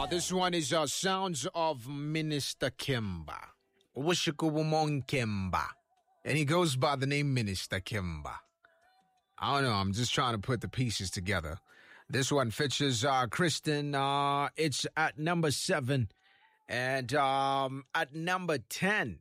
This one is Sounds of Minister Kimba. Uwashikubumon Kimba. And he goes by the name Minister Kimba. I don't know, I'm just trying to put the pieces together. This one features Kristen. It's at number 7. And at number 10,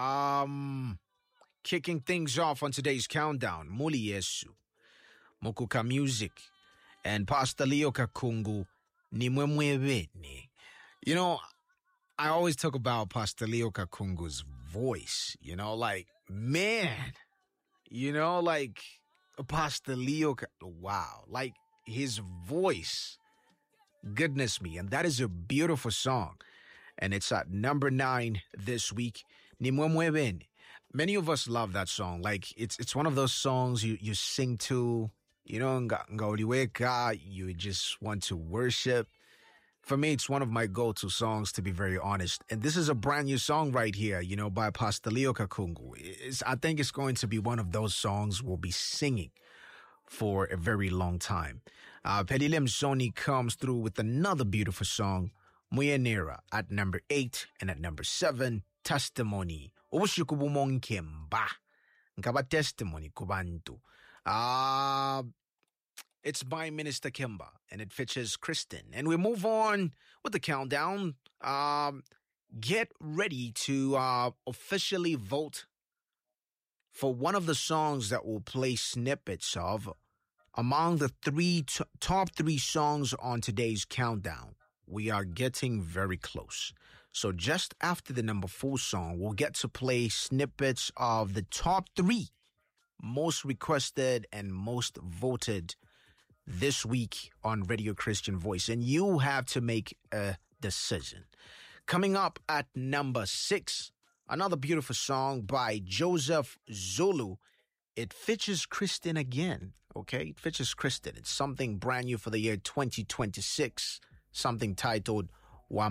kicking things off on today's countdown, Muli Yesu, Mokuka Music, and Pastor Leo Kakungu, Nimwemwebene. You know, I always talk about Pastor Leo Kakungu's voice, like, man, like Pastor Leo, wow, like his voice, goodness me. And that is a beautiful song. And it's at number 9 this week, Nimwemwebene. Many of us love that song. Like, it's one of those songs you sing to, ngauliweka, you just want to worship. For me, it's one of my go-to songs, to be very honest. And this is a brand new song right here, by Pastor Leo Kakungu. I think it's going to be one of those songs we'll be singing for a very long time. Pelilem Soni comes through with another beautiful song, Muyenera, at number 8, and at number 7, Testimony. Ubushikubumon Kimba. Nkaba Testimony kubantu. It's by Minister Kimba, and it features Kristen. And we move on with the countdown. Get ready to officially vote for one of the songs that will play snippets of among the top 3 songs on today's countdown. We are getting very close. So just after the number 4 song, we'll get to play snippets of the top 3 most requested and most voted this week on Radio Christian Voice. And you have to make a decision. Coming up at number 6, another beautiful song by Joseph Zulu. It features Kristen again, okay? It features Kristen. It's something brand new for the year 2026, something titled